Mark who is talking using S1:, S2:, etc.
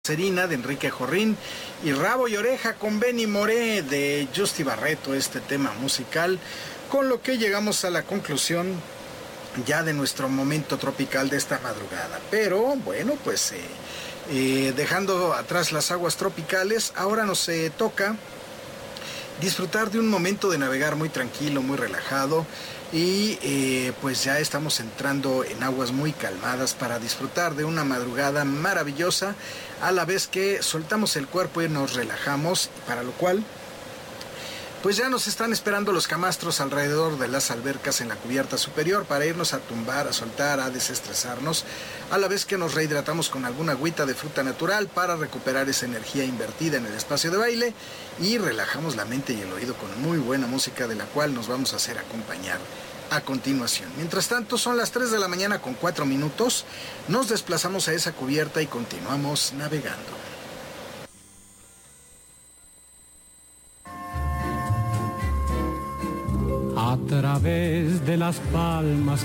S1: Serina de Enrique Jorrín y Rabo y Oreja con Benny Moré de Justy Barreto, este tema musical, con lo que llegamos a la conclusión ya de nuestro momento tropical de esta madrugada. Pero bueno, pues dejando atrás las aguas tropicales, ahora nos toca disfrutar de un momento de navegar muy tranquilo, muy relajado, y pues ya estamos entrando en aguas muy calmadas para disfrutar de una madrugada maravillosa, a la vez que soltamos el cuerpo y nos relajamos, para lo cual pues ya nos están esperando los camastros alrededor de las albercas en la cubierta superior para irnos a tumbar, a soltar, a desestresarnos, a la vez que nos rehidratamos con alguna agüita de fruta natural para recuperar esa energía invertida en el espacio de baile, y relajamos la mente y el oído con muy buena música de la cual nos vamos a hacer acompañar a continuación. Mientras tanto, son las 3 de la mañana con 4 minutos, nos desplazamos a esa cubierta y continuamos navegando.
S2: A través de las palmas